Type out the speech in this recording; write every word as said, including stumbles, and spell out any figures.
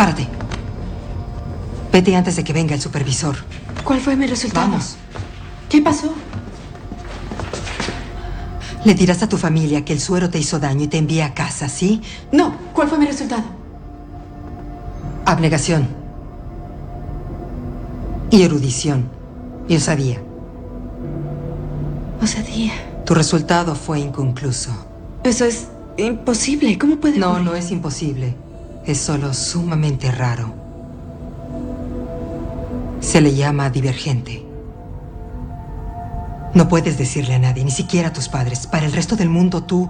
Párate. Vete antes de que venga el supervisor. ¿Cuál fue mi resultado? Vamos. ¿Qué pasó? Le dirás a tu familia que el suero te hizo daño y te envía a casa, ¿sí? No. ¿Cuál fue mi resultado? Abnegación. Y erudición. Y osadía. Osadía. Tu resultado fue inconcluso. Eso es imposible. ¿Cómo puede No, ocurrir? no es imposible. Es solo sumamente raro. Se le llama divergente. No puedes decirle a nadie, ni siquiera a tus padres. Para el resto del mundo, tú